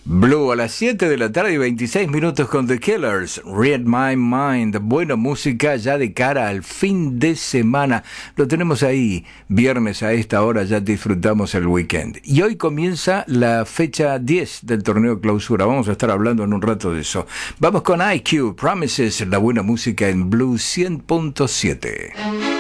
Blue a las 7 de la tarde y 26 minutos con The Killers, Read My Mind, buena música ya de cara al fin de semana. Lo tenemos ahí, viernes a esta hora ya disfrutamos el weekend. Y hoy comienza la fecha 10 del torneo clausura, vamos a estar hablando en un rato de eso. Vamos con IQ, Promises, la buena música en Blue 100.7.